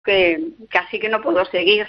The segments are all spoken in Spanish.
que así que no puedo seguir.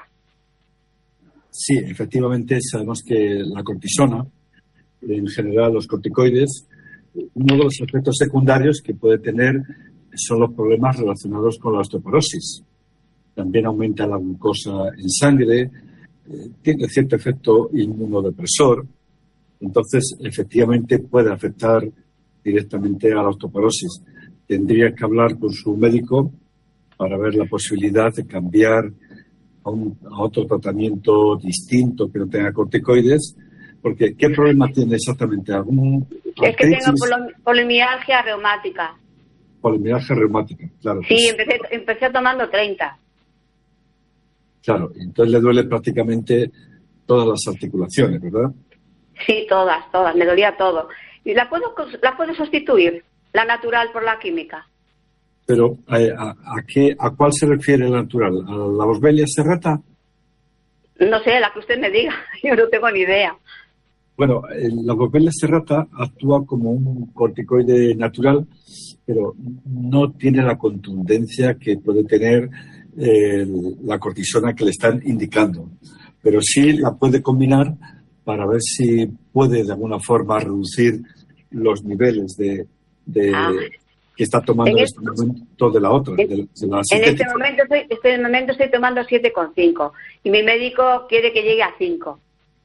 Sí, efectivamente sabemos que la cortisona, en general los corticoides, uno de los efectos secundarios que puede tener son los problemas relacionados con la osteoporosis. También aumenta la glucosa en sangre, tiene cierto efecto inmunodepresor, entonces efectivamente puede afectar directamente a la osteoporosis. Tendría que hablar con su médico para ver la posibilidad de cambiar a otro tratamiento distinto que no tenga corticoides, porque ¿qué problema tiene exactamente? ¿Algún Es que tengo polimialgia reumática. Polimialgia reumática, claro. Sí, empecé tomando 30. Claro, entonces le duele prácticamente todas las articulaciones, ¿verdad? Sí, todas, me dolía todo. ¿Y la puedo sustituir, la natural, por la química? Pero, ¿a cuál se refiere la natural? ¿A la Boswellia serrata? No sé, la que usted me diga, yo no tengo ni idea. Bueno, la Boswellia serrata actúa como un corticoide natural, pero no tiene la contundencia que puede tener la cortisona que le están indicando. Pero sí la puede combinar para ver si puede de alguna forma reducir los niveles de que está tomando en este momento de la otra. En este momento estoy tomando 7,5 y mi médico quiere que llegue a 5.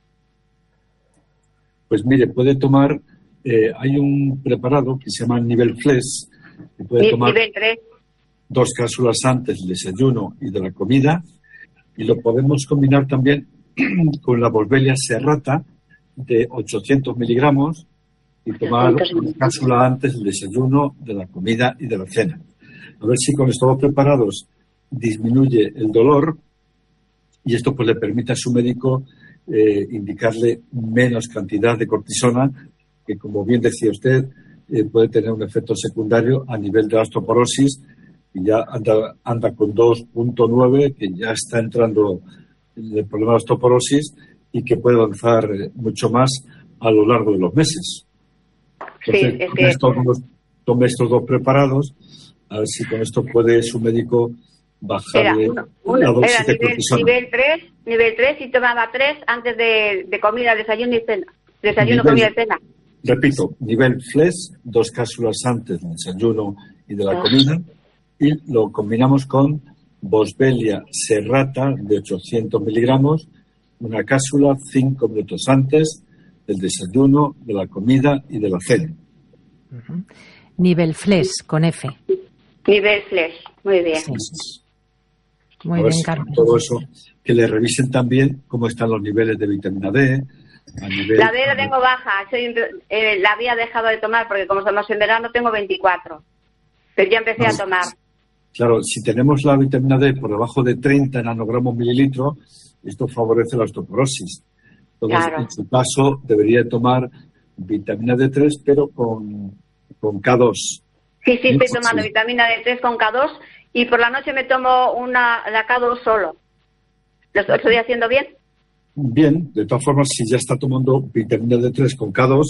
Pues mire, puede tomar, hay un preparado que se llama Nivel Flex, que puede tomar nivel 3. 2 cápsulas antes del desayuno y de la comida, y lo podemos combinar también con la Boswellia serrata de 800 miligramos y tomar una cápsula antes del desayuno, de la comida y de la cena. A ver si con estos dos preparados disminuye el dolor y esto pues le permite a su médico indicarle menos cantidad de cortisona, que como bien decía usted, puede tener un efecto secundario a nivel de osteoporosis, y ya anda con 2,9, que ya está entrando en el problema de osteoporosis y que puede avanzar mucho más a lo largo de los meses. Entonces, sí, tome estos dos preparados, a ver si con esto puede su médico bajarle la dosis de cortisona. Nivel 3 y tomaba 3 antes de comida, desayuno y cena. Desayuno, comida y cena. Repito, nivel Flex, 2 cápsulas antes del desayuno y de la comida, y lo combinamos con Boswellia serrata de 800 miligramos, una cápsula 5 minutos antes del desayuno, de la comida y de la cena. Uh-huh. Nivel Flex, con F. Nivel Flex, muy bien. Sí. Muy bien, Carmen. Todo eso, que le revisen también cómo están los niveles de vitamina D. La D la tengo baja, la había dejado de tomar porque como estamos en verano tengo 24, pero ya empecé a tomar. Claro, si tenemos la vitamina D por debajo de 30 nanogramos mililitro, esto favorece la osteoporosis. Entonces, claro, en su caso, debería tomar vitamina D3, pero con K2. Sí, estoy tomando vitamina D3 con K2 y por la noche me tomo la K2 solo. ¿Lo estoy haciendo bien? Bien, de todas formas, si ya está tomando vitamina D3 con K2,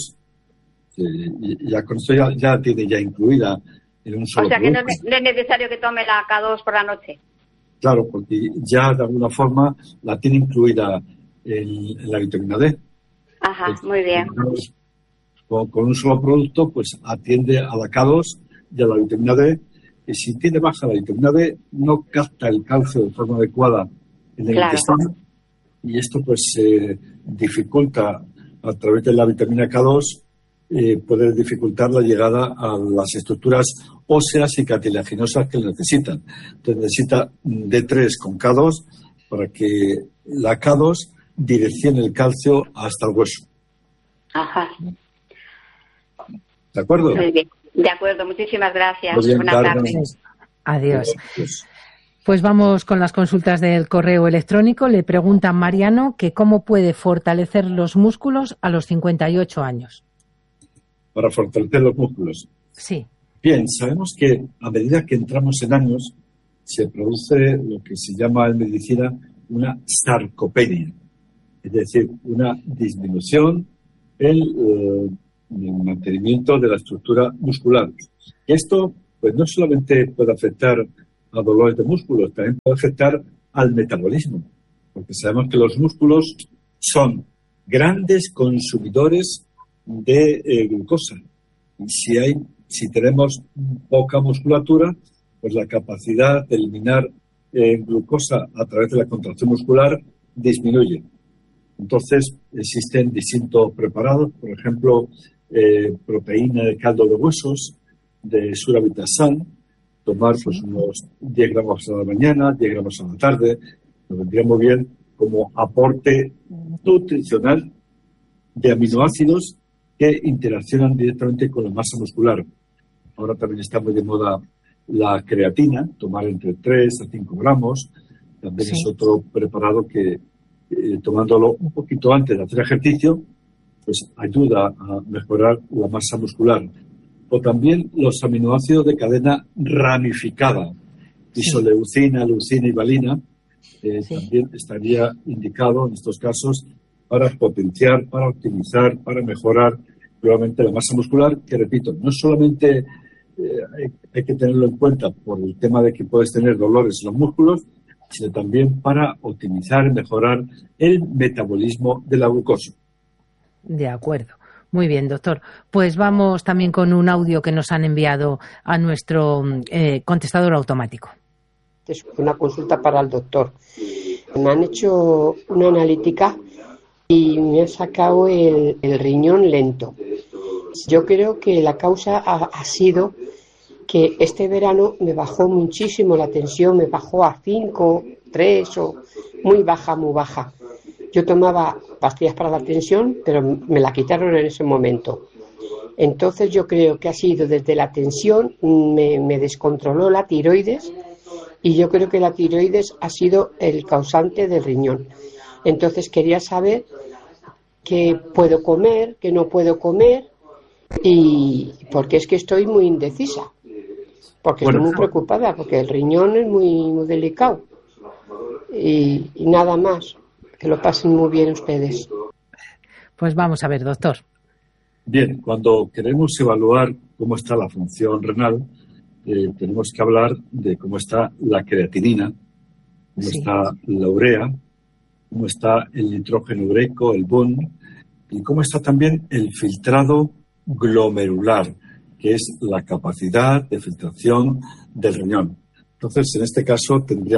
ya con esto ya tiene ya incluida en un solo. O sea que no es necesario que tome la K2 por la noche. Claro, porque ya de alguna forma la tiene incluida en la vitamina D. Ajá, pues, muy bien. Con un solo producto, pues atiende a la K2 y a la vitamina D, que si tiene baja la vitamina D, no capta el calcio de forma adecuada en el intestino, y esto pues dificulta a través de la vitamina K2 poder dificultar la llegada a las estructuras óseas y cartilaginosas que necesitan. Entonces necesita D3 con K2 para que la K2 direccione el calcio hasta el hueso. Ajá. ¿De acuerdo? Muy bien. De acuerdo, muchísimas gracias. Bien, buenas tardes. Adiós. Pues vamos con las consultas del correo electrónico. Le pregunta Mariano que cómo puede fortalecer los músculos a los 58 años. Para fortalecer los músculos. Sí. Bien, sabemos que a medida que entramos en años se produce lo que se llama en medicina una sarcopenia, es decir, una disminución en el mantenimiento de la estructura muscular. Esto pues no solamente puede afectar a dolores de músculos, también puede afectar al metabolismo, porque sabemos que los músculos son grandes consumidores de glucosa. Y si tenemos poca musculatura, pues la capacidad de eliminar glucosa a través de la contracción muscular disminuye. Entonces, existen distintos preparados, por ejemplo, proteína de caldo de huesos, de Surabitasal, tomar pues unos 10 gramos a la mañana, 10 gramos a la tarde, nos vendría muy bien como aporte nutricional de aminoácidos que interaccionan directamente con la masa muscular. Ahora también está muy de moda la creatina, tomar entre 3 a 5 gramos, también es otro preparado que tomándolo un poquito antes de hacer ejercicio, pues ayuda a mejorar la masa muscular. O también los aminoácidos de cadena ramificada, isoleucina, leucina y valina, también estaría indicado en estos casos para potenciar, para optimizar, para mejorar nuevamente la masa muscular, que repito, no solamente hay que tenerlo en cuenta por el tema de que puedes tener dolores en los músculos, sino también para optimizar y mejorar el metabolismo de la glucosa. De acuerdo. Muy bien, doctor. Pues vamos también con un audio que nos han enviado a nuestro contestador automático. Es una consulta para el doctor. Me han hecho una analítica y me ha sacado el riñón lento. Yo creo que la causa ha sido que este verano me bajó muchísimo la tensión, me bajó a 5, 3 o muy baja. Yo tomaba pastillas para la tensión, pero me la quitaron en ese momento. Entonces yo creo que ha sido desde la tensión, me descontroló la tiroides y yo creo que la tiroides ha sido el causante del riñón. Entonces quería saber qué puedo comer, qué no puedo comer, y porque es que estoy muy indecisa. Porque estoy muy preocupada, porque el riñón es muy delicado. Y nada más. Que lo pasen muy bien ustedes. Pues vamos a ver, doctor. Bien, cuando queremos evaluar cómo está la función renal, tenemos que hablar de cómo está la creatinina, cómo está la urea, cómo está el nitrógeno ureico, el BUN, y cómo está también el filtrado glomerular, que es la capacidad de filtración del riñón. Entonces, en este caso,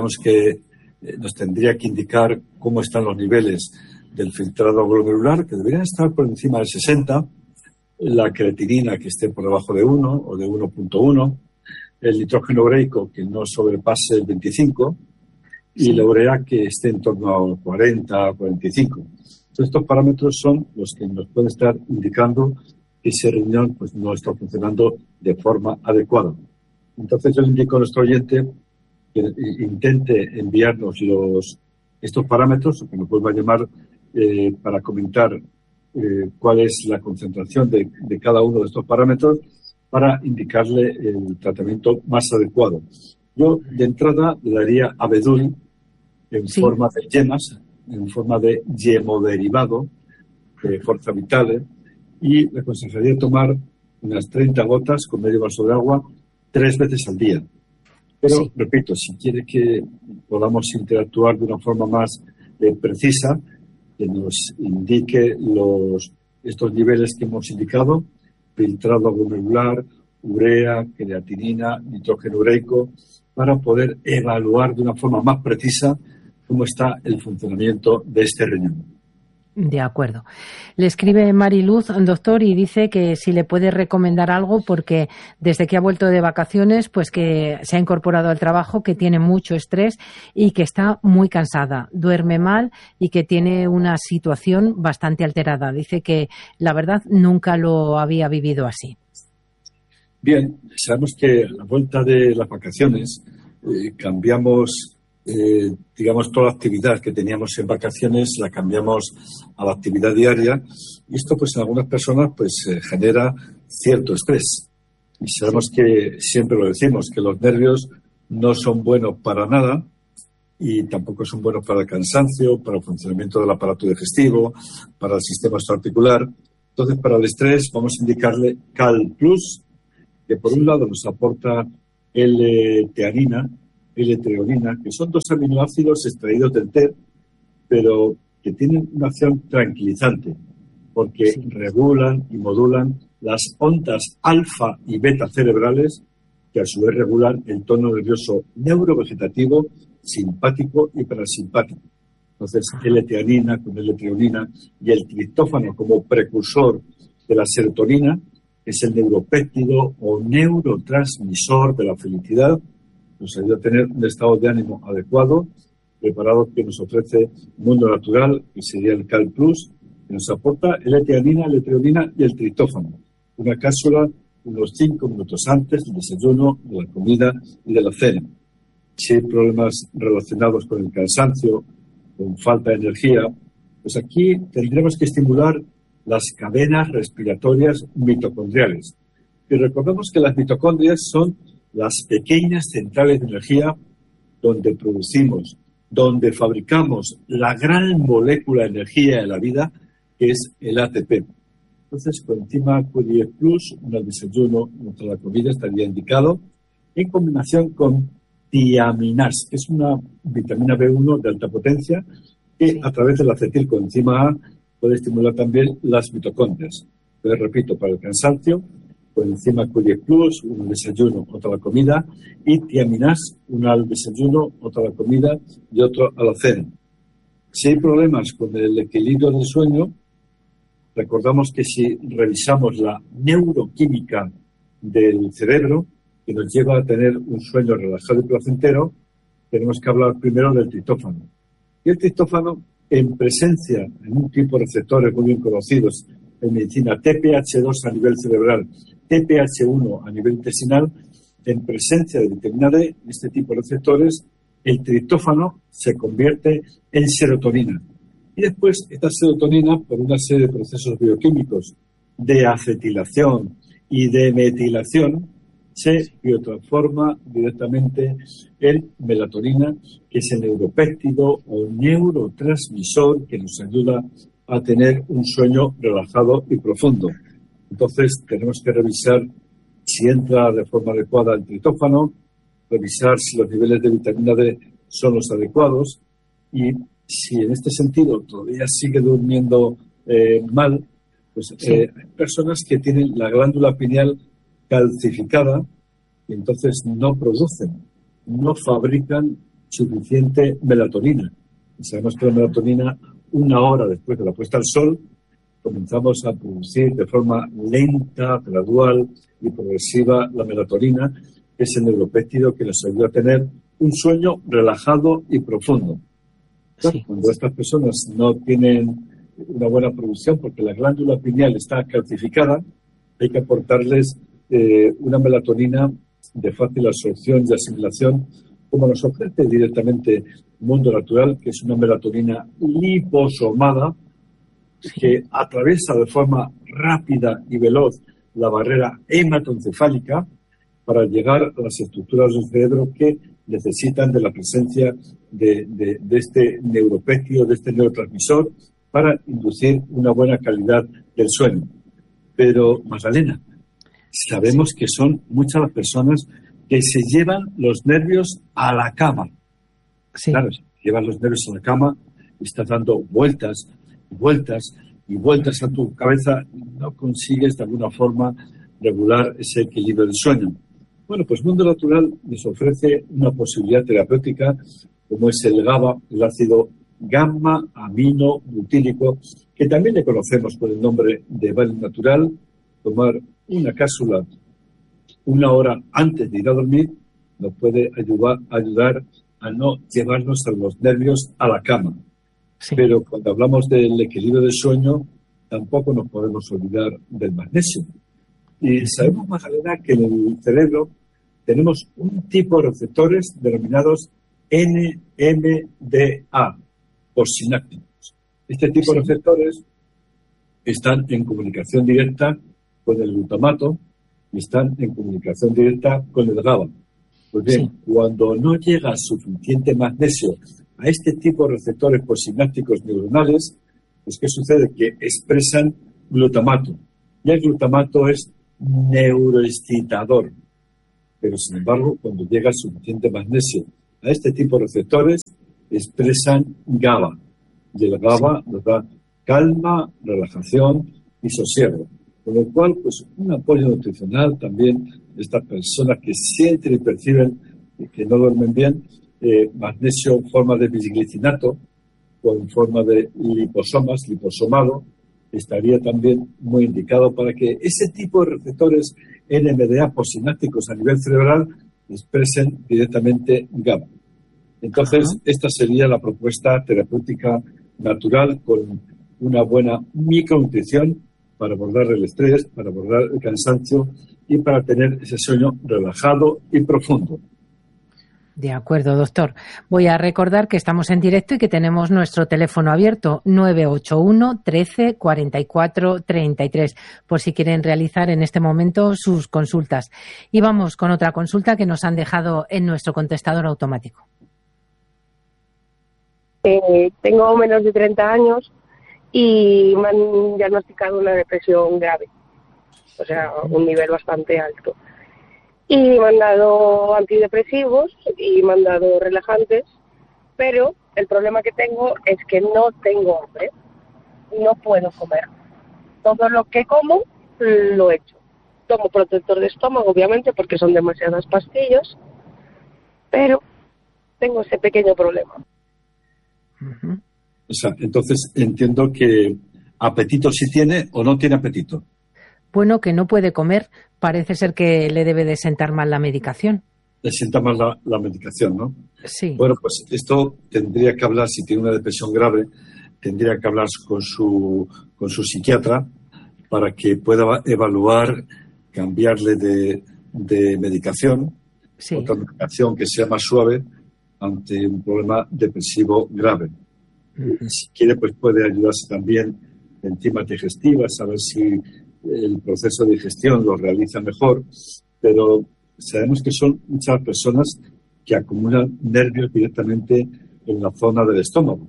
nos tendría que indicar cómo están los niveles del filtrado glomerular, que deberían estar por encima del 60, la creatinina que esté por debajo de 1 o de 1.1, el nitrógeno ureico que no sobrepase el 25 y la urea que esté en torno a 40, 45. Entonces, estos parámetros son los que nos pueden estar indicando que ese riñón pues, no está funcionando de forma adecuada. Entonces, yo le indico a nuestro oyente que intente enviarnos estos parámetros, que nos vuelva a llamar para comentar cuál es la concentración de cada uno de estos parámetros para indicarle el tratamiento más adecuado. Yo, de entrada, le daría abedul en forma de yemas, en forma de yemoderivado, de Forza Vitale, y le aconsejaría tomar unas 30 gotas con medio vaso de agua 3 veces al día. Pero, repito, si quiere que podamos interactuar de una forma más precisa, que nos indique estos niveles que hemos indicado, filtrado glomerular, urea, creatinina, nitrógeno ureico, para poder evaluar de una forma más precisa cómo está el funcionamiento de este riñón. De acuerdo. Le escribe Mariluz, doctor, y dice que si le puede recomendar algo porque desde que ha vuelto de vacaciones, pues que se ha incorporado al trabajo, que tiene mucho estrés y que está muy cansada, duerme mal y que tiene una situación bastante alterada. Dice que la verdad nunca lo había vivido así. Bien, sabemos que a la vuelta de las vacaciones cambiamos digamos, toda la actividad que teníamos en vacaciones la cambiamos a la actividad diaria y esto pues en algunas personas pues genera cierto estrés y sabemos que siempre lo decimos que los nervios no son buenos para nada y tampoco son buenos para el cansancio, para el funcionamiento del aparato digestivo, para el sistema extraarticular. Entonces para el estrés vamos a indicarle Cal Plus, que por un lado nos aporta L-teanina, L-treonina, que son 2 aminoácidos extraídos del té, pero que tienen una acción tranquilizante, porque regulan y modulan las ondas alfa y beta cerebrales, que a su vez regulan el tono nervioso neurovegetativo, simpático y parasimpático. Entonces, L-teanina con L-treonina y el triptófano como precursor de la serotonina, que es el neuropéptido o neurotransmisor de la felicidad, nos ayuda a tener un estado de ánimo adecuado, preparado, que nos ofrece Mundo Natural, que sería el Cal Plus, que nos aporta L-teanina, L-treonina y el triptófano. Una cápsula unos 5 minutos antes del desayuno, de la comida y de la cena. Si hay problemas relacionados con el cansancio, con falta de energía, pues aquí tendremos que estimular las cadenas respiratorias mitocondriales. Y recordemos que las mitocondrias son las pequeñas centrales de energía donde producimos, donde fabricamos la gran molécula de energía de la vida, que es el ATP. Entonces, coenzima Q10 Plus, un desayuno contra la comida, estaría indicado en combinación con tiaminas, que es una vitamina B1 de alta potencia que a través del acetilcoenzima A puede estimular también las mitocondrias. Entonces, repito, para el cansancio, coenzima Q10 Plus, uno al desayuno, otro a la comida, y tiaminas, uno al desayuno, otro a la comida y otro a la cena. Si hay problemas con el equilibrio del sueño, recordamos que si revisamos la neuroquímica del cerebro, que nos lleva a tener un sueño relajado y placentero, tenemos que hablar primero del triptófano. Y el triptófano, en presencia en un tipo de receptores muy bien conocidos en medicina, TPH2 a nivel cerebral, TPH1 a nivel intestinal, en presencia de vitamina D, este tipo de receptores, el triptófano se convierte en serotonina. Y después, esta serotonina, por una serie de procesos bioquímicos de acetilación y de metilación, se biotransforma directamente en melatonina, que es el neuropéptido o neurotransmisor que nos ayuda a tener un sueño relajado y profundo. Entonces, tenemos que revisar si entra de forma adecuada el triptófano, revisar si los niveles de vitamina D son los adecuados, y si en este sentido todavía sigue durmiendo mal, pues hay personas que tienen la glándula pineal calcificada y entonces no producen, no fabrican suficiente melatonina. Y sabemos que la melatonina, 1 hora después de la puesta al sol, comenzamos a producir de forma lenta, gradual y progresiva la melatonina, que es el neuropéptido que nos ayuda a tener un sueño relajado y profundo. Sí. Cuando estas personas no tienen una buena producción porque la glándula pineal está calcificada, hay que aportarles una melatonina de fácil absorción y asimilación, como nos ofrece directamente Mundo Natural, que es una melatonina liposomada que atraviesa de forma rápida y veloz la barrera hematoencefálica para llegar a las estructuras del cerebro que necesitan de la presencia de este neuropéptido, de este neurotransmisor, para inducir una buena calidad del sueño. Pero, Magdalena, sabemos que son muchas las personas que se llevan los nervios a la cama. Sí. Claro, llevan los nervios a la cama y estás dando vueltas y vueltas y vueltas a tu cabeza y no consigues de alguna forma regular ese equilibrio del sueño. Bueno, pues Mundo Natural les ofrece una posibilidad terapéutica como es el GABA, el ácido gamma-amino-butírico, que también le conocemos por el nombre de Valium Natural. Tomar una cápsula 1 hora antes de ir a dormir nos puede ayudar a no llevarnos a los nervios a la cama. Sí. Pero cuando hablamos del equilibrio del sueño, tampoco nos podemos olvidar del magnesio. Y sabemos, Magdalena, que en el cerebro tenemos un tipo de receptores denominados NMDA, postsinápticos. Este tipo de receptores están en comunicación directa con el glutamato y están en comunicación directa con el GABA. Pues bien, cuando no llega suficiente magnesio a este tipo de receptores postsinápticos neuronales, pues ¿qué sucede? Que expresan glutamato. Y el glutamato es neuroexcitador. Pero, sin embargo, cuando llega suficiente magnesio a este tipo de receptores expresan GABA. Y el GABA nos da calma, relajación y sosiego. Con lo cual, pues un apoyo nutricional también de estas personas que sienten y perciben que no duermen bien, magnesio en forma de bisglicinato o en forma de liposomado, estaría también muy indicado para que ese tipo de receptores NMDA posinápticos a nivel cerebral expresen directamente GABA. Entonces, esta sería la propuesta terapéutica natural con una buena micronutrición para abordar el estrés, para abordar el cansancio y para tener ese sueño relajado y profundo. De acuerdo, doctor. Voy a recordar que estamos en directo y que tenemos nuestro teléfono abierto 981 13 44 33 por si quieren realizar en este momento sus consultas. Y vamos con otra consulta que nos han dejado en nuestro contestador automático. Tengo menos de 30 años y me han diagnosticado una depresión grave, o sea, un nivel bastante alto. Y me han dado antidepresivos y me han dado relajantes, pero el problema que tengo es que no tengo hambre, no puedo comer. Todo lo que como lo echo. Tomo protector de estómago, obviamente, porque son demasiadas pastillas, pero tengo ese pequeño problema. O sea, entonces entiendo que apetito sí tiene o no tiene apetito. Bueno, que no puede comer, parece ser que le debe de sentar mal la medicación. Le sienta mal la medicación, ¿no? Sí. Bueno, pues esto tendría que hablar, si tiene una depresión grave, tendría que hablar con su psiquiatra para que pueda evaluar, cambiarle de medicación, sí. Otra medicación que sea más suave ante un problema depresivo grave. Si quiere, pues puede ayudarse también en enzimas digestivas, a ver si el proceso de digestión lo realiza mejor, pero sabemos que son muchas personas que acumulan nervios directamente en la zona del estómago.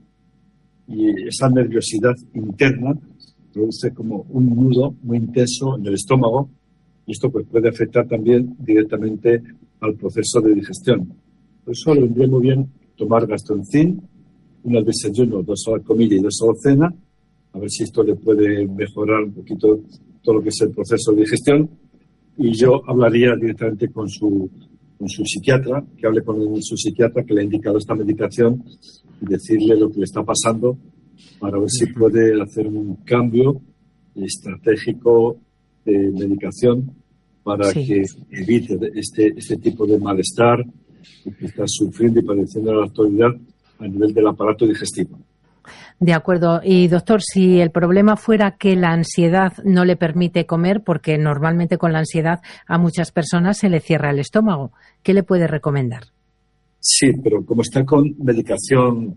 Y esa nerviosidad interna produce como un nudo muy intenso en el estómago y esto pues puede afectar también directamente al proceso de digestión. Por eso le vendría muy bien tomar Gastroncin, uno al desayuno, 2 a la comida y 2 a la cena, a ver si esto le puede mejorar un poquito todo lo que es el proceso de digestión. Y yo hablaría directamente con su psiquiatra, que hable con su psiquiatra que le ha indicado esta medicación y decirle lo que le está pasando para ver si puede hacer un cambio estratégico de medicación para que evite este tipo de malestar que está sufriendo y padeciendo en la actualidad a nivel del aparato digestivo. De acuerdo. Y doctor, si el problema fuera que la ansiedad no le permite comer, porque normalmente con la ansiedad a muchas personas se le cierra el estómago, ¿qué le puede recomendar? Sí, pero como está con medicación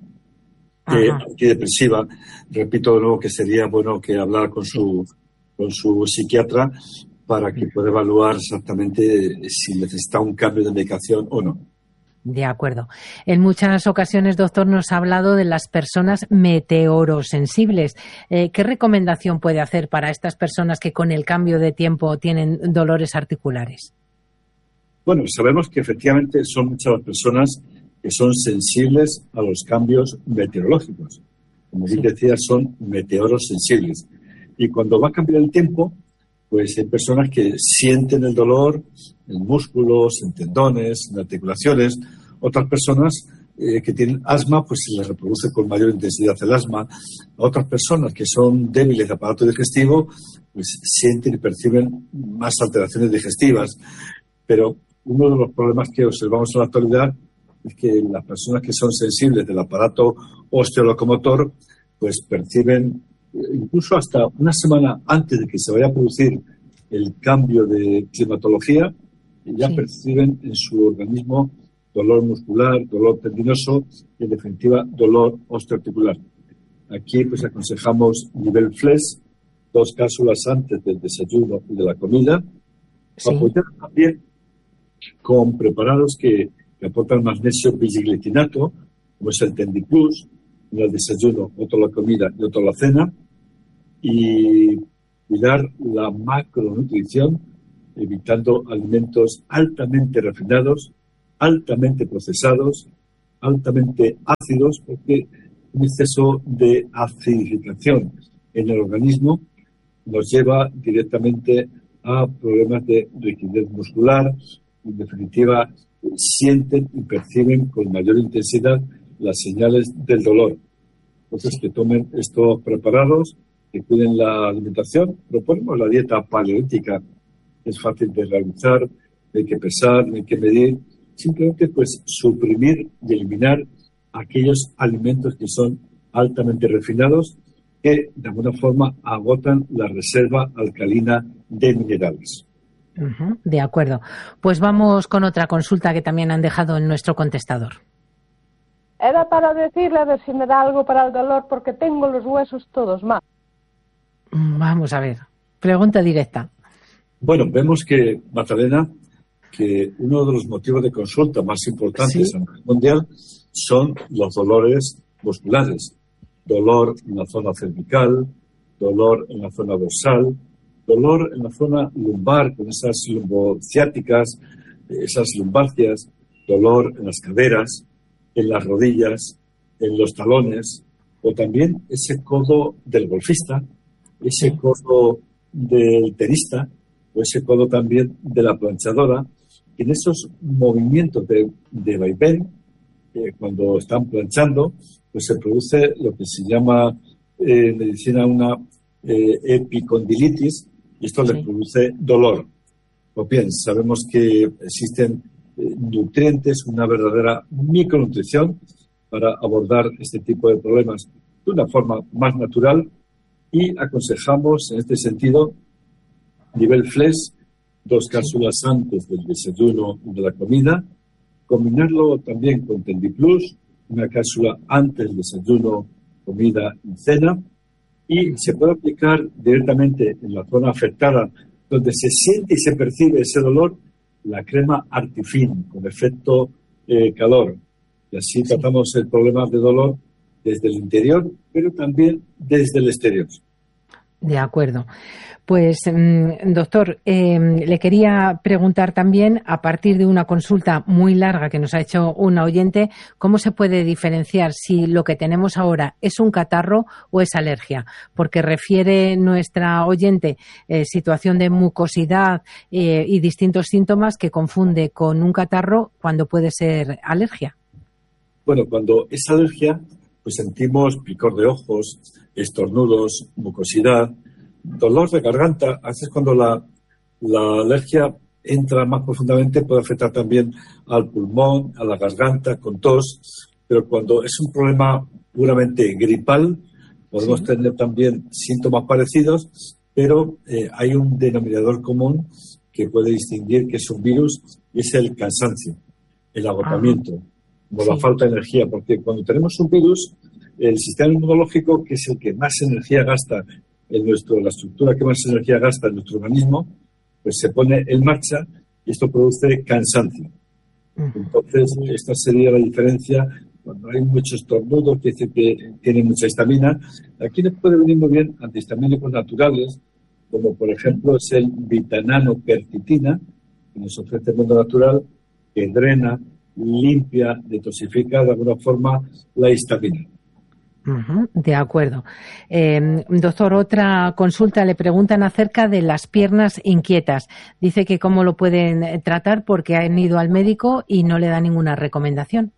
antidepresiva, repito de nuevo que sería bueno que hablar con su psiquiatra para que pueda evaluar exactamente si necesita un cambio de medicación o no. De acuerdo. En muchas ocasiones, doctor, nos ha hablado de las personas meteorosensibles. ¿Qué recomendación puede hacer para estas personas que con el cambio de tiempo tienen dolores articulares? Bueno, sabemos que efectivamente son muchas las personas que son sensibles a los cambios meteorológicos. Como bien decía, son meteorosensibles. Y cuando va a cambiar el tiempo, pues hay personas que sienten el dolor en músculos, en tendones, en articulaciones. Otras personas que tienen asma, pues se les reproduce con mayor intensidad el asma. Otras personas que son débiles de aparato digestivo, pues sienten y perciben más alteraciones digestivas. Pero uno de los problemas que observamos en la actualidad es que las personas que son sensibles del aparato osteolocomotor, pues perciben incluso hasta una semana antes de que se vaya a producir el cambio de climatología, ya perciben en su organismo dolor muscular, dolor tendinoso y, en definitiva, dolor osteoarticular. Aquí pues aconsejamos nivel FLES, 2 cápsulas antes del desayuno y de la comida, apoyar también con preparados que aportan magnesio bisglicinato, como es el Tendiplus, uno al desayuno, otro a la comida y otro a la cena, y cuidar la macronutrición, evitando alimentos altamente refinados, altamente procesados altamente ácidos, porque un exceso de acidificación en el organismo nos lleva directamente a problemas de rigidez muscular. En definitiva, sienten y perciben con mayor intensidad las señales del dolor. Entonces, que tomen estos preparados, que cuiden la alimentación. Proponemos la dieta paleolítica. Es fácil de realizar, no hay que pesar, no hay que medir. Simplemente, pues, suprimir y eliminar aquellos alimentos que son altamente refinados, que de alguna forma agotan la reserva alcalina de minerales. De acuerdo. Pues vamos con otra consulta que también han dejado en nuestro contestador. Era para decirle a ver si me da algo para el dolor porque tengo los huesos todos mal. Vamos a ver. Pregunta directa. Bueno, vemos que, Magdalena, que uno de los motivos de consulta más importantes a nivel mundial son los dolores musculares. Dolor en la zona cervical, dolor en la zona dorsal, dolor en la zona lumbar con esas lumbociáticas, esas lumbarcias, dolor en las caderas, en las rodillas, en los talones, o también ese codo del golfista, ese codo del tenista, o ese codo también de la planchadora. En esos movimientos de vaivén, cuando están planchando, pues se produce lo que se llama en medicina una epicondilitis, y esto le produce dolor. Pues bien, sabemos que existen nutrientes, una verdadera micronutrición para abordar este tipo de problemas de una forma más natural, y aconsejamos en este sentido nivel FLES, 2 cápsulas antes del desayuno y de la comida, combinarlo también con Tendiplus, una cápsula antes del desayuno, comida y cena, y se puede aplicar directamente en la zona afectada donde se siente y se percibe ese dolor, la crema Artifin con efecto calor, y así tratamos el problema de dolor desde el interior, pero también desde el exterior. De acuerdo. Pues, doctor, le quería preguntar también, a partir de una consulta muy larga que nos ha hecho una oyente, ¿cómo se puede diferenciar si lo que tenemos ahora es un catarro o es alergia? Porque refiere nuestra oyente situación de mucosidad y distintos síntomas que confunde con un catarro cuando puede ser alergia. Bueno, cuando es alergia, pues sentimos picor de ojos, estornudos, mucosidad, dolor de garganta. A veces cuando la alergia entra más profundamente puede afectar también al pulmón, a la garganta, con tos, pero cuando es un problema puramente gripal podemos tener también síntomas parecidos, pero hay un denominador común que puede distinguir que es un virus, y es el cansancio, el agotamiento, o la falta de energía, porque cuando tenemos un virus, el sistema inmunológico, que es el que más energía gasta la estructura que más energía gasta en nuestro organismo, pues se pone en marcha y esto produce cansancio. Entonces, esta sería la diferencia. Cuando hay muchos estornudos, que dice que tiene mucha histamina, aquí nos puede venir muy bien antihistamínicos naturales, como por ejemplo es el vitananopertitina, que nos ofrece el mundo natural, que drena, limpia, detoxifica de alguna forma la histamina. De acuerdo. Doctor, otra consulta, le preguntan acerca de las piernas inquietas. Dice que cómo lo pueden tratar porque han ido al médico y no le da ninguna recomendación.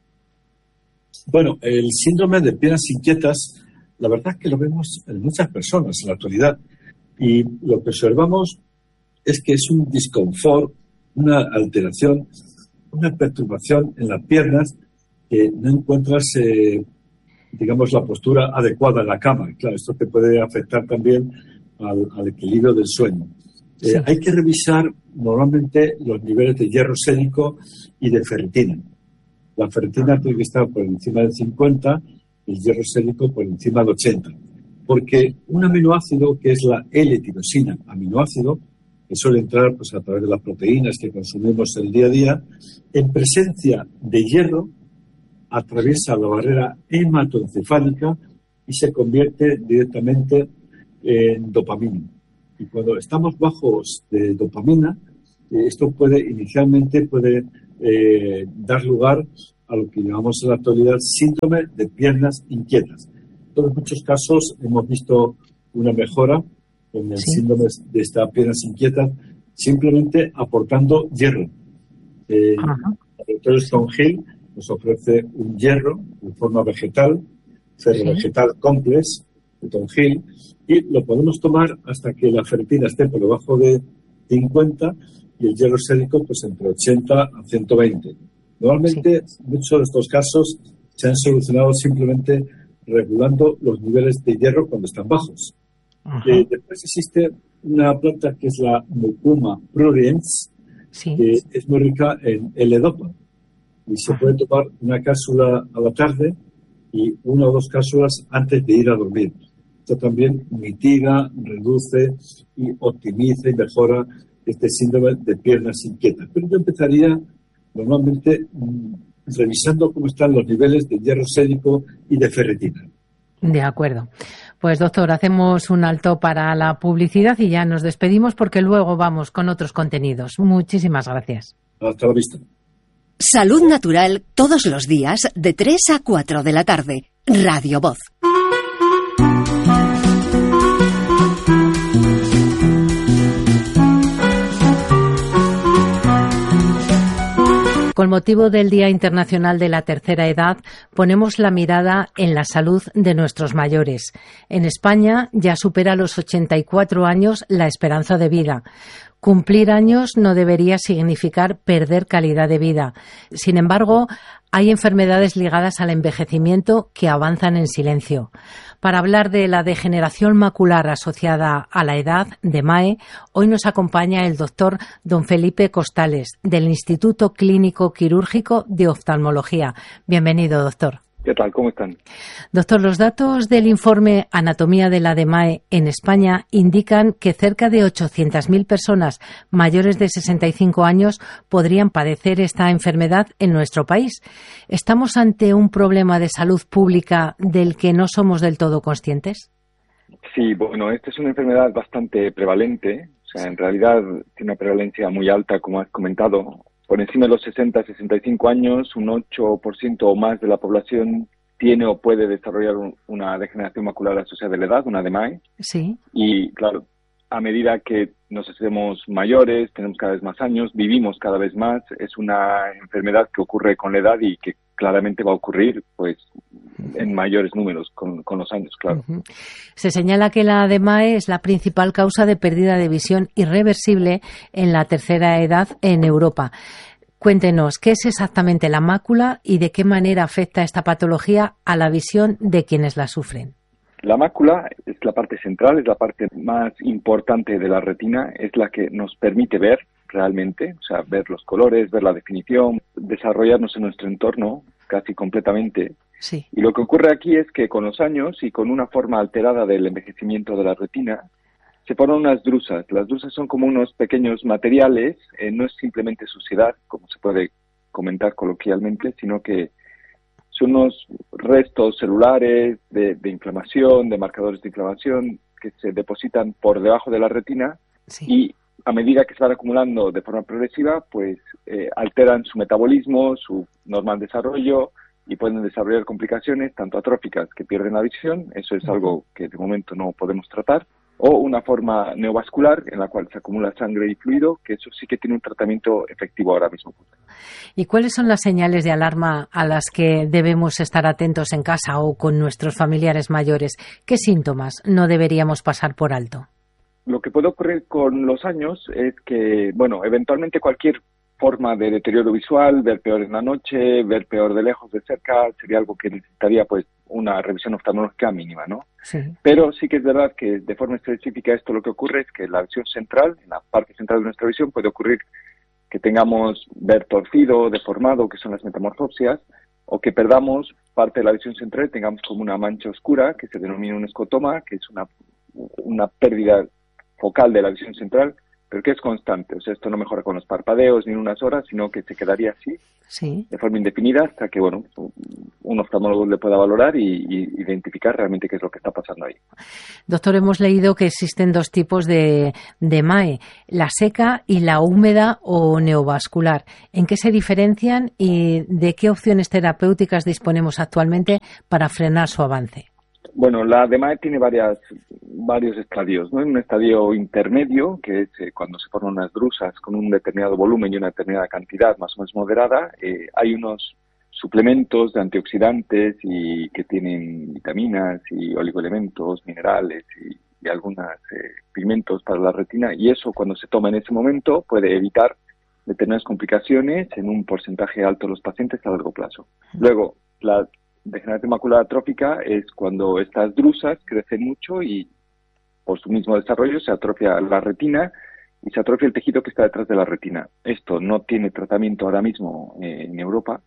Bueno, el síndrome de piernas inquietas, la verdad es que lo vemos en muchas personas en la actualidad, y lo que observamos es que es un disconfort, una alteración, una perturbación en las piernas, que no encuentras digamos, la postura adecuada en la cama. Claro, esto te puede afectar también al equilibrio del sueño. Hay que revisar normalmente los niveles de hierro sénico y de ferritina. La ferritina tiene que estar por encima del 50 y el hierro sénico por encima del 80. Porque un aminoácido, que es la L-tirosina aminoácido, que suele entrar pues, a través de las proteínas que consumimos el día a día, en presencia de hierro, atraviesa la barrera hematoencefálica y se convierte directamente en dopamina. Y cuando estamos bajos de dopamina, esto inicialmente puede dar lugar a lo que llamamos en la actualidad síndrome de piernas inquietas. En muchos casos hemos visto una mejora en el síndrome de estas piernas inquietas simplemente aportando hierro. El doctor Stonehill nos ofrece un hierro en forma vegetal, ferrovegetal complex de Stonehill, y lo podemos tomar hasta que la ferritina esté por debajo de 50 y el hierro sérico pues entre 80 a 120. Normalmente muchos de estos casos se han solucionado simplemente regulando los niveles de hierro cuando están bajos. Después existe una planta que es la Mucuma pruriens, que es muy rica en L-Dopa y se puede tomar una cápsula a la tarde y 1 o 2 cápsulas antes de ir a dormir. Esto también mitiga, reduce y optimiza y mejora este síndrome de piernas inquietas. Pero yo empezaría normalmente revisando cómo están los niveles de hierro sérico y de ferritina. De acuerdo. Pues doctor, hacemos un alto para la publicidad y ya nos despedimos porque luego vamos con otros contenidos. Muchísimas gracias. Hasta la vista. Salud Natural todos los días de 3 a 4 de la tarde. Radio Voz. Con motivo del Día Internacional de la Tercera Edad, ponemos la mirada en la salud de nuestros mayores. En España ya supera los 84 años la esperanza de vida. Cumplir años no debería significar perder calidad de vida. Sin embargo, hay enfermedades ligadas al envejecimiento que avanzan en silencio. Para hablar de la degeneración macular asociada a la edad, DMAE, hoy nos acompaña el doctor don Felipe Costales, del Instituto Clínico Quirúrgico de Oftalmología. Bienvenido, doctor. ¿Qué tal? ¿Cómo están? Doctor, los datos del informe Anatomía de la DMAE en España indican que cerca de 800.000 personas mayores de 65 años podrían padecer esta enfermedad en nuestro país. ¿Estamos ante un problema de salud pública del que no somos del todo conscientes? Sí, bueno, esta es una enfermedad bastante prevalente. O sea, en realidad tiene una prevalencia muy alta, como has comentado. Por encima de los 60-65 años, un 8% o más de la población tiene o puede desarrollar una degeneración macular asociada a la edad, una DMAE. Sí. Y claro, a medida que nos hacemos mayores, tenemos cada vez más años, vivimos cada vez más, es una enfermedad que ocurre con la edad y que claramente va a ocurrir pues en mayores números con los años, claro. Se señala que la DMAE es la principal causa de pérdida de visión irreversible en la tercera edad en Europa. Cuéntenos, ¿qué es exactamente la mácula y de qué manera afecta esta patología a la visión de quienes la sufren? La mácula es la parte central, es la parte más importante de la retina, es la que nos permite ver realmente, o sea, ver los colores, ver la definición, desarrollarnos en nuestro entorno casi completamente. Sí. Y lo que ocurre aquí es que con los años y con una forma alterada del envejecimiento de la retina, se forman unas drusas. Las drusas son como unos pequeños materiales, no es simplemente suciedad, como se puede comentar coloquialmente, sino que son unos restos celulares de inflamación, de marcadores de inflamación que se depositan por debajo de la retina y a medida que se van acumulando de forma progresiva, pues alteran su metabolismo, su normal desarrollo y pueden desarrollar complicaciones tanto atróficas que pierden la visión, eso es algo que de momento no podemos tratar, o una forma neovascular en la cual se acumula sangre y fluido, que eso sí que tiene un tratamiento efectivo ahora mismo. ¿Y cuáles son las señales de alarma a las que debemos estar atentos en casa o con nuestros familiares mayores? ¿Qué síntomas no deberíamos pasar por alto? Lo que puede ocurrir con los años es que, bueno, eventualmente cualquier forma de deterioro visual, ver peor en la noche, ver peor de lejos, de cerca, sería algo que necesitaría pues una revisión oftalmológica mínima, ¿no? Sí. Pero sí que es verdad que de forma específica esto lo que ocurre es que la visión central, en la parte central de nuestra visión, puede ocurrir que tengamos ver torcido, deformado, que son las metamorfopsias, o que perdamos parte de la visión central y tengamos como una mancha oscura, que se denomina un escotoma, que es una pérdida focal de la visión central, pero que es constante. O sea, esto no mejora con los parpadeos ni en unas horas, sino que se quedaría así, de forma indefinida, hasta que, bueno, un oftalmólogo le pueda valorar y identificar realmente qué es lo que está pasando ahí. Doctor, hemos leído que existen 2 tipos de MAE, la seca y la húmeda o neovascular. ¿En qué se diferencian y de qué opciones terapéuticas disponemos actualmente para frenar su avance? Bueno, la DMAE tiene varios estadios, ¿no? En un estadio intermedio, que es cuando se forman unas drusas con un determinado volumen y una determinada cantidad más o menos moderada, hay unos suplementos de antioxidantes y que tienen vitaminas y oligoelementos, minerales y algunos pigmentos para la retina, y eso cuando se toma en ese momento puede evitar determinadas complicaciones en un porcentaje alto de los pacientes a largo plazo. Luego, la degeneración macular atrófica es cuando estas drusas crecen mucho y por su mismo desarrollo se atrofia la retina y se atrofia el tejido que está detrás de la retina. Esto no tiene tratamiento ahora mismo en Europa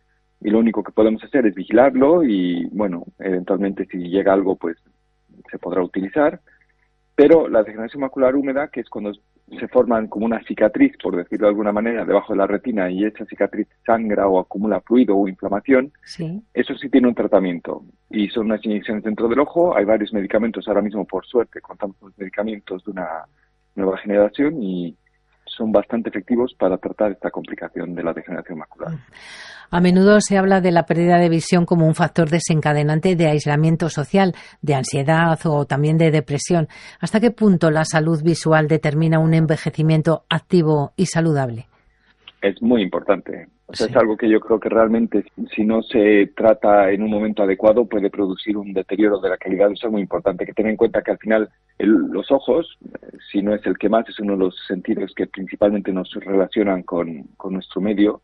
y lo único que podemos hacer es vigilarlo y, bueno, eventualmente si llega algo pues se podrá utilizar. Pero la degeneración macular húmeda, que es cuando se forman como una cicatriz, por decirlo de alguna manera, debajo de la retina y esa cicatriz sangra o acumula fluido o inflamación, eso sí tiene un tratamiento. Y son unas inyecciones dentro del ojo. Hay varios medicamentos ahora mismo, por suerte, contamos con los medicamentos de una nueva generación y son bastante efectivos para tratar esta complicación de la degeneración macular. A menudo se habla de la pérdida de visión como un factor desencadenante de aislamiento social, de ansiedad o también de depresión. ¿Hasta qué punto la salud visual determina un envejecimiento activo y saludable? Es muy importante. O sea, es algo que yo creo que realmente, si no se trata en un momento adecuado, puede producir un deterioro de la calidad visual muy importante. Hay que tener en cuenta que al final los ojos, si no es el que más, es uno de los sentidos que principalmente nos relacionan con nuestro medio.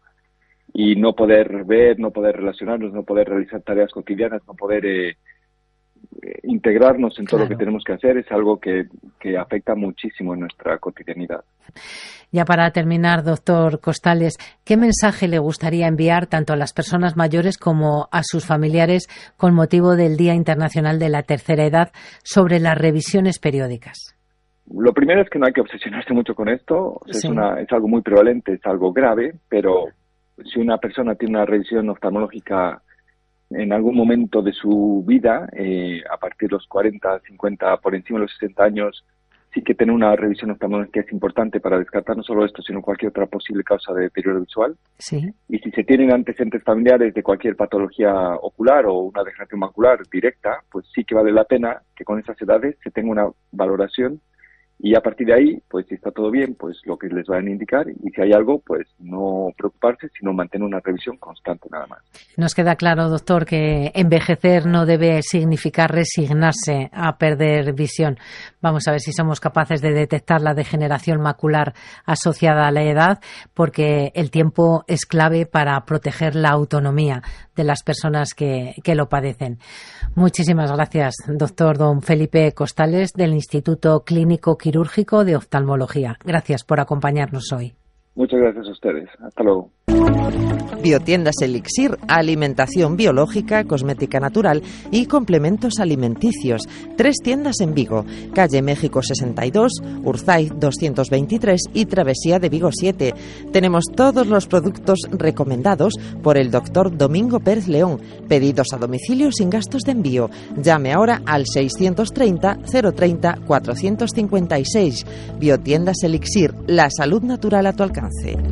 Y no poder ver, no poder relacionarnos, no poder realizar tareas cotidianas, no poder integrarnos en todo lo que tenemos que hacer es algo que afecta muchísimo en nuestra cotidianidad. Ya para terminar, doctor Costales, ¿qué mensaje le gustaría enviar tanto a las personas mayores como a sus familiares con motivo del Día Internacional de la Tercera Edad sobre las revisiones periódicas? Lo primero es que no hay que obsesionarse mucho con esto. Es algo muy prevalente, es algo grave, pero si una persona tiene una revisión oftalmológica en algún momento de su vida, a partir de los 40, 50, por encima de los 60 años, sí que tener una revisión oftalmológica es importante para descartar no solo esto, sino cualquier otra posible causa de deterioro visual. Y si se tienen antecedentes familiares de cualquier patología ocular o una degeneración macular directa, pues sí que vale la pena que con esas edades se tenga una valoración. Y a partir de ahí, pues si está todo bien, pues lo que les vayan a indicar, y si hay algo, pues no preocuparse, sino mantener una revisión constante nada más. Nos queda claro, doctor, que envejecer no debe significar resignarse a perder visión. Vamos a ver si somos capaces de detectar la degeneración macular asociada a la edad, porque el tiempo es clave para proteger la autonomía de las personas que lo padecen. Muchísimas gracias, doctor don Felipe Costales, del Instituto Clínico Quirúrgico de Oftalmología. Gracias por acompañarnos hoy. Muchas gracias a ustedes. Hasta luego. Biotiendas Elixir, alimentación biológica, cosmética natural y complementos alimenticios. 3 tiendas en Vigo, calle México 62, Urzaiz 223 y Travesía de Vigo 7. Tenemos todos los productos recomendados por el doctor Domingo Pérez León. Pedidos a domicilio sin gastos de envío. Llame ahora al 630 030 456. Biotiendas Elixir, la salud natural a tu alcance.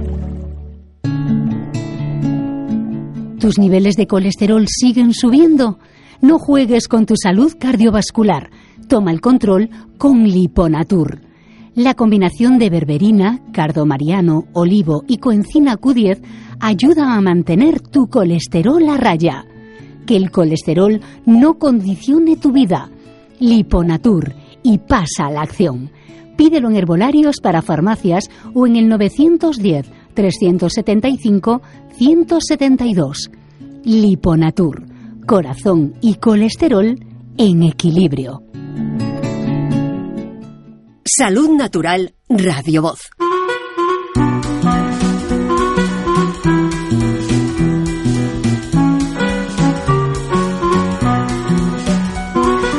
¿Tus niveles de colesterol siguen subiendo? No juegues con tu salud cardiovascular. Toma el control con Liponatur. La combinación de berberina, cardomariano, olivo y coenzima Q10 ayuda a mantener tu colesterol a raya. Que el colesterol no condicione tu vida. Liponatur, y pasa a la acción. Pídelo en herbolarios para farmacias o en el 910 375 172. Liponatur, corazón y colesterol en equilibrio. Salud Natural, Radio Voz.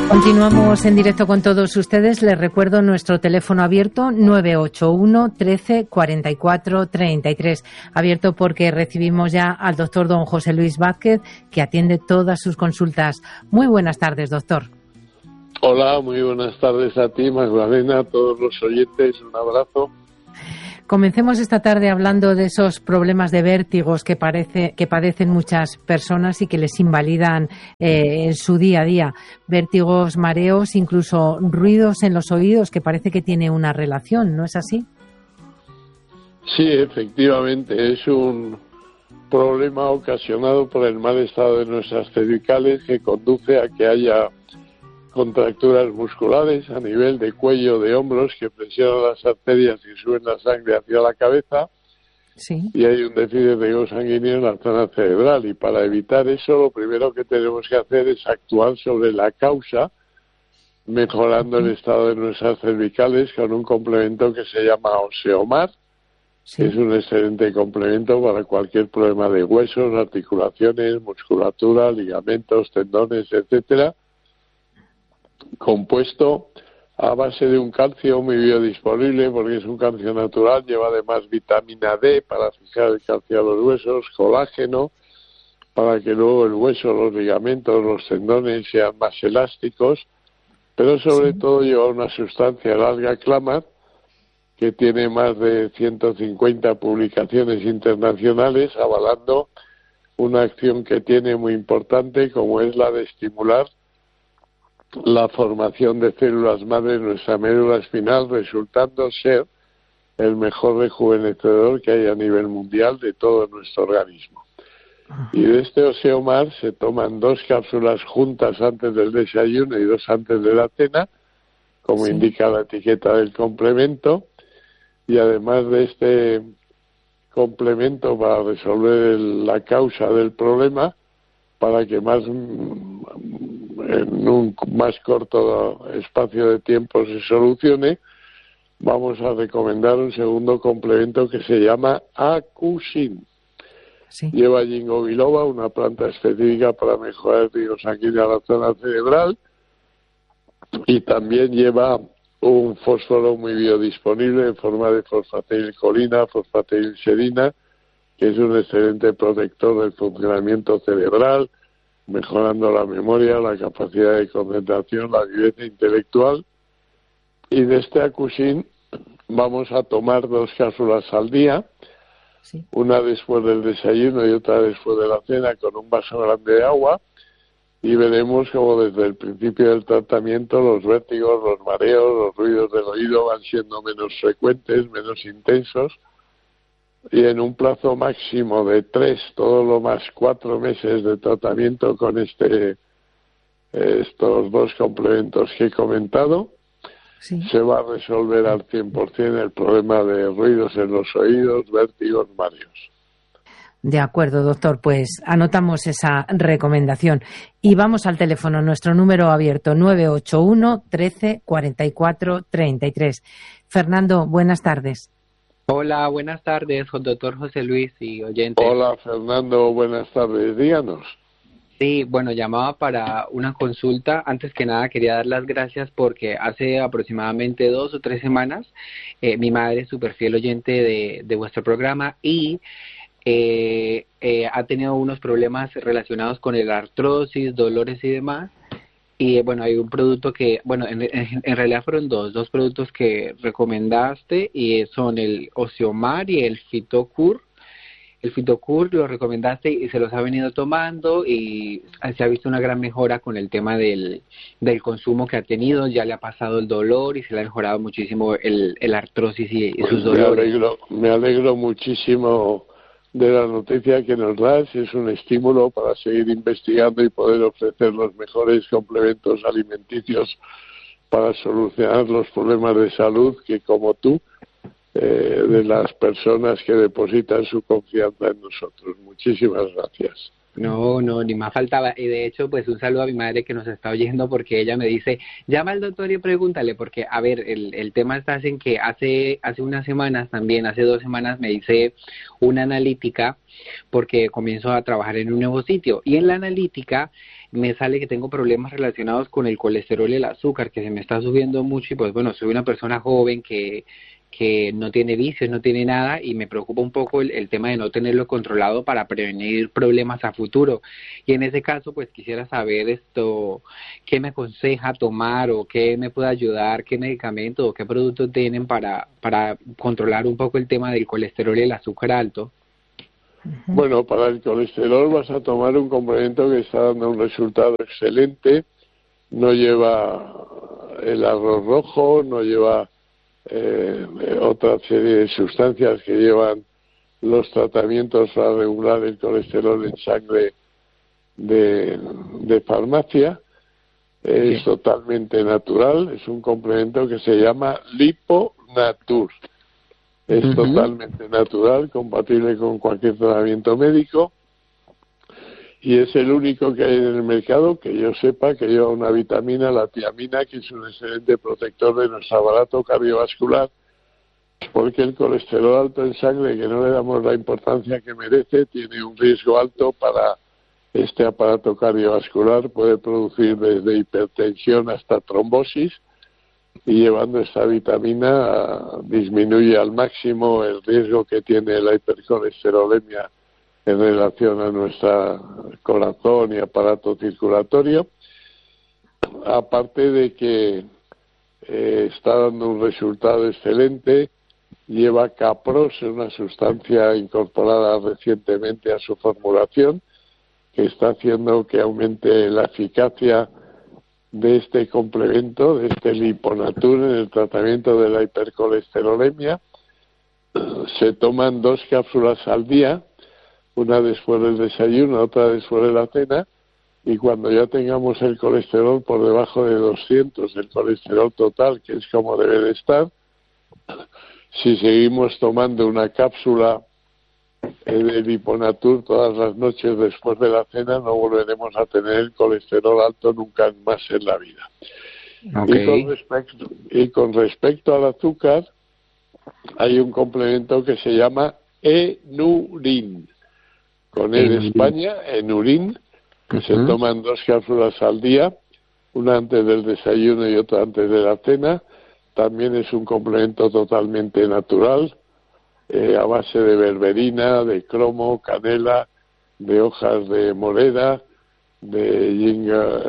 Continuamos en directo con todos ustedes. Les recuerdo nuestro teléfono abierto 981 13 44 33. Abierto porque recibimos ya al doctor don José Luis Vázquez, que atiende todas sus consultas. Muy buenas tardes, doctor. Hola, muy buenas tardes a ti, Magdalena, a todos los oyentes. Un abrazo. Comencemos esta tarde hablando de esos problemas de vértigos que padecen muchas personas y que les invalidan en su día a día. Vértigos, mareos, incluso ruidos en los oídos, que parece que tiene una relación, ¿no es así? Sí, efectivamente, es un problema ocasionado por el mal estado de nuestras cervicales que conduce a que haya contracturas musculares a nivel de cuello, de hombros, que presionan las arterias y suben la sangre hacia la cabeza. Sí. Y hay un déficit de riego sanguíneo en la zona cerebral. Y para evitar eso, lo primero que tenemos que hacer es actuar sobre la causa, mejorando el estado de nuestras cervicales con un complemento que se llama Osteomar. Sí. Es un excelente complemento para cualquier problema de huesos, articulaciones, musculatura, ligamentos, tendones, etcétera, compuesto a base de un calcio muy biodisponible, porque es un calcio natural, lleva además vitamina D para fijar el calcio a los huesos, colágeno, para que luego el hueso, los ligamentos, los tendones sean más elásticos, pero sobre todo lleva una sustancia, el alga clamar, que tiene más de 150 publicaciones internacionales avalando una acción que tiene muy importante, como es la de estimular la formación de células madre en nuestra médula espinal, resultando ser el mejor rejuvenecedor que hay a nivel mundial de todo nuestro organismo. Y de este Osteomar se toman 2 cápsulas juntas antes del desayuno y 2 antes de la cena, como indica la etiqueta del complemento, y además de este complemento para resolver la causa del problema, para que en un más corto espacio de tiempo se solucione, vamos a recomendar un segundo complemento que se llama Acusin. Sí. Lleva ginkgo biloba, una planta específica para mejorar el riego sanguíneo a la zona cerebral, y también lleva un fósforo muy biodisponible en forma de fosfatilcolina, fosfatilserina, que es un excelente protector del funcionamiento cerebral, mejorando la memoria, la capacidad de concentración, la viveza intelectual. Y de este Acusin vamos a tomar 2 cápsulas al día, una después del desayuno y otra después de la cena, con un vaso grande de agua, y veremos como desde el principio del tratamiento los vértigos, los mareos, los ruidos del oído van siendo menos frecuentes, menos intensos, y en un plazo máximo de 3, todo lo más 4 meses de tratamiento con estos 2 complementos que he comentado, se va a resolver al 100% el problema de ruidos en los oídos, vértigos, mareos. De acuerdo, doctor, pues anotamos esa recomendación. Y vamos al teléfono, nuestro número abierto, 981 13 44 33. Fernando, buenas tardes. Hola, buenas tardes, doctor José Luis y oyentes. Hola, Fernando, buenas tardes. Díganos. Sí, bueno, llamaba para una consulta. Antes que nada quería dar las gracias porque hace aproximadamente 2 o 3 semanas mi madre es súper fiel oyente de vuestro programa y ha tenido unos problemas relacionados con el artrosis, dolores y demás. Y bueno, hay un producto que, bueno, en realidad fueron dos productos que recomendaste, y son el Osteomar y el Fitocur. El Fitocur lo recomendaste y se los ha venido tomando y se ha visto una gran mejora con el tema del consumo que ha tenido. Ya le ha pasado el dolor y se le ha mejorado muchísimo el artrosis y sus dolores. Me alegro muchísimo de la noticia que nos das. Es un estímulo para seguir investigando y poder ofrecer los mejores complementos alimenticios para solucionar los problemas de salud que, como tú, de las personas que depositan su confianza en nosotros. Muchísimas gracias. No, ni más faltaba. Y de hecho, pues un saludo a mi madre que nos está oyendo, porque ella me dice, llama al doctor y pregúntale, porque, a ver, el tema está en que hace unas semanas también, hace 2 semanas me hice una analítica porque comienzo a trabajar en un nuevo sitio. Y en la analítica me sale que tengo problemas relacionados con el colesterol y el azúcar, que se me está subiendo mucho. Y pues bueno, soy una persona joven que no tiene vicios, no tiene nada, y me preocupa un poco el tema de no tenerlo controlado para prevenir problemas a futuro. Y en ese caso, pues quisiera saber qué me aconseja tomar, o qué me puede ayudar, qué medicamento o qué productos tienen para controlar un poco el tema del colesterol y el azúcar alto. Bueno, para el colesterol vas a tomar un complemento que está dando un resultado excelente. No lleva el arroz rojo, no lleva otra serie de sustancias que llevan los tratamientos para regular el colesterol en sangre de farmacia. Es totalmente natural, es un complemento que se llama Liponatur. Es totalmente natural, compatible con cualquier tratamiento médico, y es el único que hay en el mercado que yo sepa que lleva una vitamina, la tiamina, que es un excelente protector de nuestro aparato cardiovascular, porque el colesterol alto en sangre, que no le damos la importancia que merece, tiene un riesgo alto para este aparato cardiovascular. Puede producir desde hipertensión hasta trombosis, y llevando esta vitamina disminuye al máximo el riesgo que tiene la hipercolesterolemia en relación a nuestro corazón y aparato circulatorio, aparte de que está dando un resultado excelente. Lleva capros, una sustancia incorporada recientemente a su formulación, que está haciendo que aumente la eficacia de este complemento, de este Liponatur, en el tratamiento de la hipercolesterolemia. Se toman 2 cápsulas al día, una después del desayuno, otra después de la cena, y cuando ya tengamos el colesterol por debajo de 200, el colesterol total, que es como debe de estar, si seguimos tomando una cápsula de Liponatur todas las noches después de la cena, no volveremos a tener el colesterol alto nunca más en la vida. Okay. Y con respecto al azúcar, hay un complemento que se llama Enurin, con E de España, Enurin, que se toman 2 cápsulas al día, una antes del desayuno y otra antes de la cena. También es un complemento totalmente natural, a base de berberina, de cromo, canela, de hojas de morera, de yinga,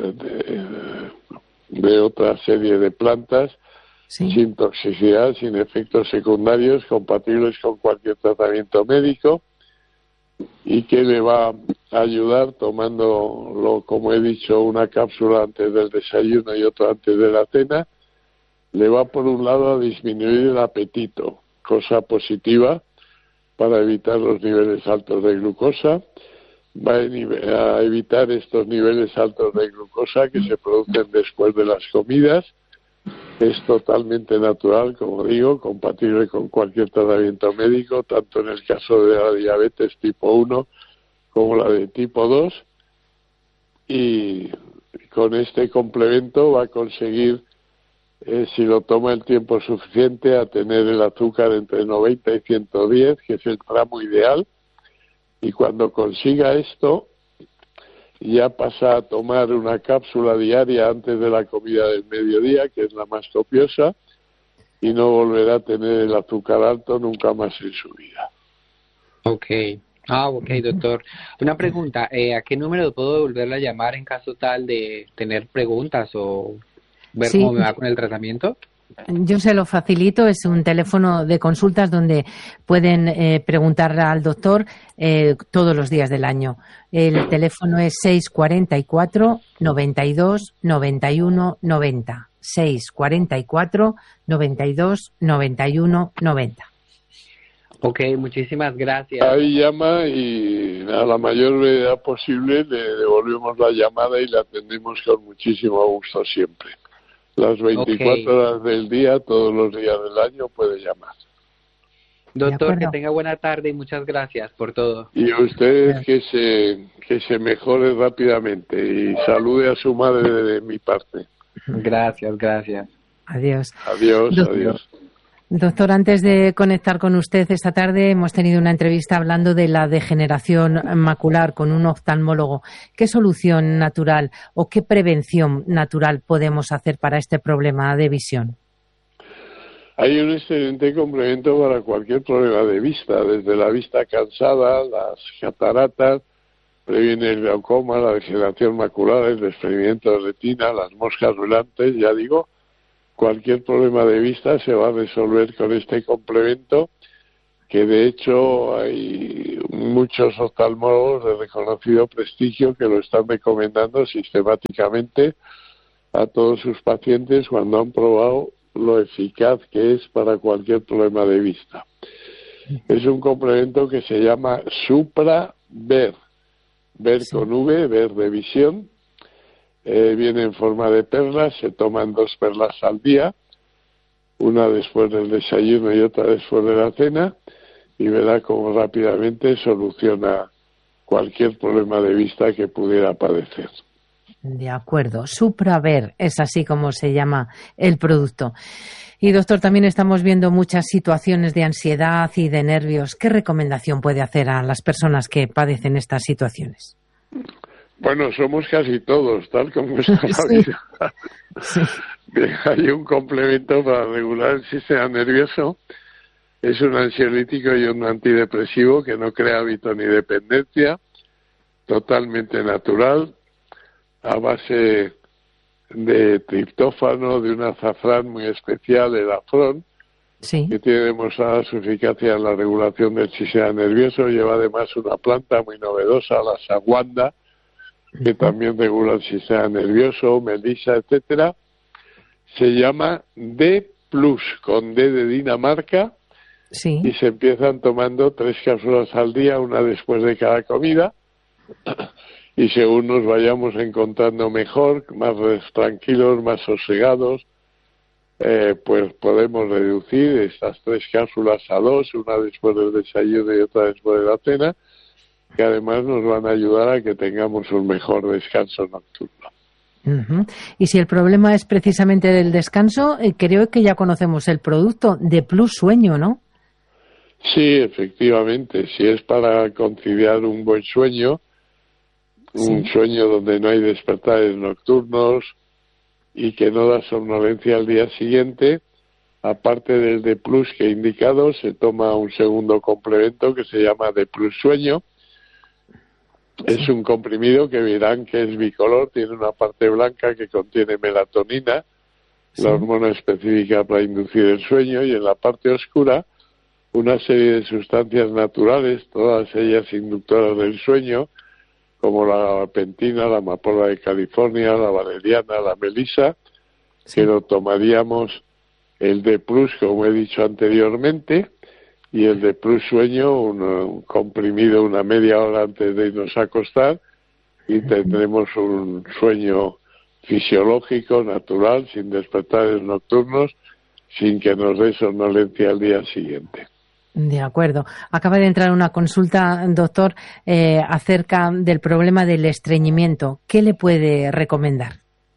de otra serie de plantas, sin toxicidad, sin efectos secundarios, compatibles con cualquier tratamiento médico, y que le va a ayudar tomándolo, como he dicho, una cápsula antes del desayuno y otra antes de la cena. Le va, por un lado, a disminuir el apetito, cosa positiva para evitar los niveles altos de glucosa. Va a evitar estos niveles altos de glucosa que se producen después de las comidas. Es totalmente natural, como digo, compatible con cualquier tratamiento médico, tanto en el caso de la diabetes tipo 1 como la de tipo 2. Y con este complemento va a conseguir, si lo toma el tiempo suficiente, a tener el azúcar entre 90 y 110, que es el tramo ideal. Y cuando consiga esto, ya pasa a tomar una cápsula diaria antes de la comida del mediodía, que es la más copiosa, y no volverá a tener el azúcar alto nunca más en su vida. Ok, doctor. Una pregunta, ¿a qué número puedo volverle a llamar en caso tal de tener preguntas o ver cómo me va con el tratamiento? Yo se lo facilito, es un teléfono de consultas donde pueden preguntar al doctor todos los días del año. El teléfono es 644 92 91 90. 644 92 91 90. Ok, muchísimas gracias. Ahí llama y a la mayor brevedad posible le devolvemos la llamada y la atendemos con muchísimo gusto siempre. Las 24 horas del día, todos los días del año puede llamar. Doctor, que tenga buena tarde y muchas gracias por todo. Y a ustedes que se mejore rápidamente y salude a su madre de mi parte. Gracias. Adiós. Adiós. Doctor, antes de conectar con usted esta tarde hemos tenido una entrevista hablando de la degeneración macular con un oftalmólogo. ¿Qué solución natural o qué prevención natural podemos hacer para este problema de visión? Hay un excelente complemento para cualquier problema de vista, desde la vista cansada, las cataratas, previene el glaucoma, la degeneración macular, el desprendimiento de retina, las moscas volantes, ya digo, cualquier problema de vista se va a resolver con este complemento, que de hecho hay muchos oftalmólogos de reconocido prestigio que lo están recomendando sistemáticamente a todos sus pacientes cuando han probado lo eficaz que es para cualquier problema de vista. Es un complemento que se llama SupraVer, ver con V, ver de visión. Viene en forma de perlas, se toman 2 perlas al día, una después del desayuno y otra después de la cena, y verá cómo rápidamente soluciona cualquier problema de vista que pudiera padecer. De acuerdo, SupraVer es así como se llama el producto. Y doctor, también estamos viendo muchas situaciones de ansiedad y de nervios. ¿Qué recomendación puede hacer a las personas que padecen estas situaciones? Bueno, somos casi todos, tal como está la vida. Sí. Bien, hay un complemento para regular el sistema nervioso. Es un ansiolítico y un antidepresivo que no crea hábito ni dependencia, totalmente natural, a base de triptófano, de un azafrán muy especial, el afrón, que tiene demostrada su eficacia en la regulación del sistema nervioso. Lleva además una planta muy novedosa, la saguanda, que también regula el sistema nervioso, melisa, etcétera. Se llama D+, con D de Dinamarca, y se empiezan tomando 3 cápsulas al día, una después de cada comida, y según nos vayamos encontrando mejor, más tranquilos, más sosegados, pues podemos reducir estas 3 cápsulas a 2, una después del desayuno y otra después de la cena, que además nos van a ayudar a que tengamos un mejor descanso nocturno. Y si el problema es precisamente del descanso, creo que ya conocemos el producto de Plus Sueño, ¿no? Sí, efectivamente, si es para conciliar un buen sueño, un sueño donde no hay despertares nocturnos y que no da somnolencia al día siguiente, aparte del D+ que he indicado, se toma un segundo complemento que se llama D+ Sueño. Es un comprimido que verán que es bicolor, tiene una parte blanca que contiene melatonina, la hormona específica para inducir el sueño, y en la parte oscura una serie de sustancias naturales, todas ellas inductoras del sueño, como la gabapentina, la amapola de California, la valeriana, la melisa, que lo tomaríamos el D+, como he dicho anteriormente, y el D+ Sueño, un comprimido una media hora antes de irnos a acostar, y tendremos un sueño fisiológico, natural, sin despertares nocturnos, sin que nos dé somnolencia al día siguiente. De acuerdo. Acaba de entrar una consulta, doctor, acerca del problema del estreñimiento. ¿Qué le puede recomendar?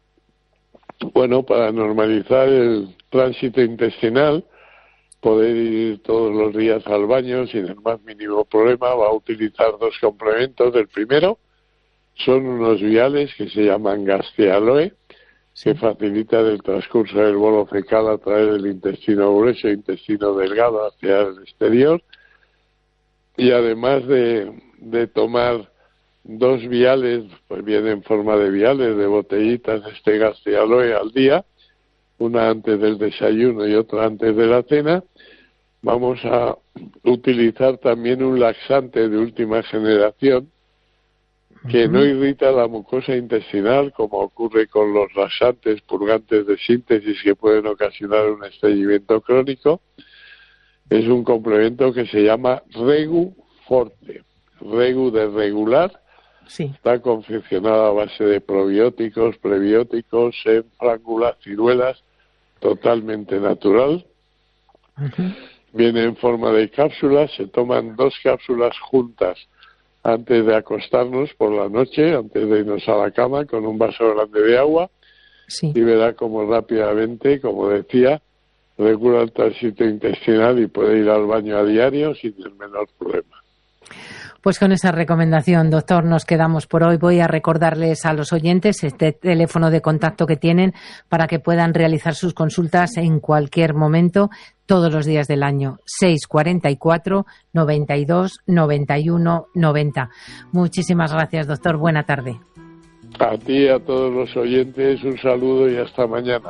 Bueno, para normalizar el tránsito intestinal, poder ir todos los días al baño sin el más mínimo problema, va a utilizar 2 complementos. El primero son unos viales que se llaman Gastialoe, que facilitan el transcurso del bolo fecal a través del intestino grueso e intestino delgado hacia el exterior. Y además de tomar 2 viales, pues viene en forma de viales, de botellitas, este Gastialoe al día, una antes del desayuno y otra antes de la cena, vamos a utilizar también un laxante de última generación que no irrita la mucosa intestinal, como ocurre con los laxantes purgantes de síntesis que pueden ocasionar un estreñimiento crónico. Es un complemento que se llama Regu Forte. Regu de regular. Está confeccionado a base de probióticos, prebióticos, frángula, ciruelas, totalmente natural. viene en forma de cápsulas, se toman 2 cápsulas juntas antes de acostarnos por la noche, antes de irnos a la cama, con un vaso grande de agua, y verá como rápidamente, como decía, regula el tránsito intestinal y puede ir al baño a diario sin el menor problema. Pues con esa recomendación, doctor, nos quedamos por hoy. Voy a recordarles a los oyentes este teléfono de contacto que tienen para que puedan realizar sus consultas en cualquier momento, todos los días del año. 644 92 91 90. Muchísimas gracias, doctor. Buena tarde. A ti y a todos los oyentes, un saludo y hasta mañana.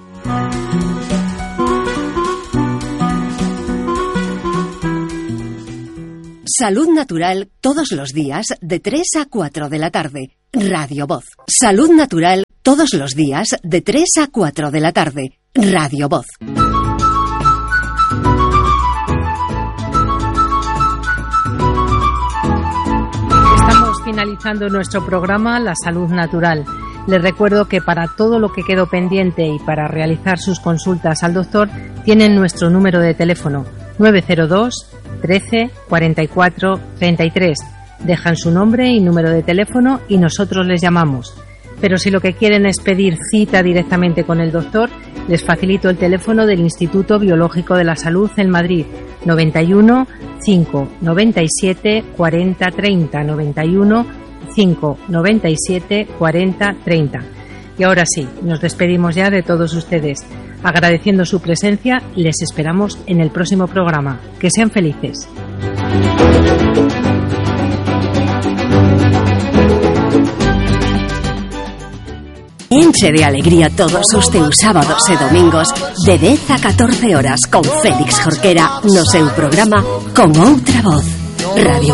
Salud Natural todos los días de 3 a 4 de la tarde. Radio Voz. Salud Natural todos los días de 3 a 4 de la tarde. Radio Voz. Estamos finalizando nuestro programa La Salud Natural. Les recuerdo que para todo lo que quedó pendiente y para realizar sus consultas al doctor tienen nuestro número de teléfono 902 13 44 33. Dejan su nombre y número de teléfono y nosotros les llamamos. Pero si lo que quieren es pedir cita directamente con el doctor, les facilito el teléfono del Instituto Biológico de la Salud en Madrid, 91 5 97 40 30, 91 5 97 40 30. Y ahora sí, nos despedimos ya de todos ustedes. Agradeciendo su presencia, les esperamos en el próximo programa. Que sean felices. Enche de alegría todos sus teus sábados e domingos de 10 a 14 horas con Félix Jorquera no seu programa Con Outra Voz. Radio